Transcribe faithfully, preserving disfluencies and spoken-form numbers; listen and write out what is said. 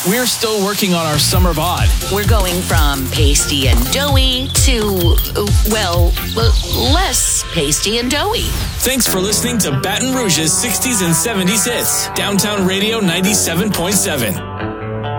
We're still working on our summer bod. We're going from pasty and doughy to, uh, well, uh, less pasty and doughy. Thanks for listening to Baton Rouge's sixties and seventies hits. Downtown Radio ninety-seven point seven.